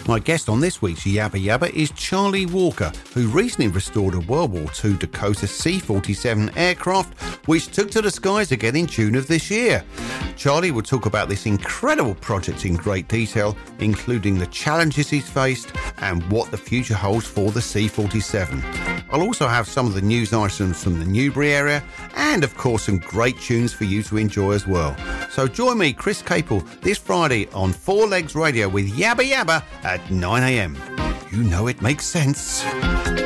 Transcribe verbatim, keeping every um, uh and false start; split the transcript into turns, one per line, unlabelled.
My guest on this week's Yabba Yabba is Charlie Walker, who recently restored a World War Two Dakota C forty-seven aircraft, which took to the skies again in June of this year. Charlie will talk about this incredible project in great detail, including the challenges he's faced and what the future holds for the C forty-seven. I'll also have some of the news items from the Newbury area and, of course, some great tunes for you to enjoy as well. So join me, Chris Capel, this Friday on Four Legs Radio with Yabba Yabba at nine a.m. You know it makes sense.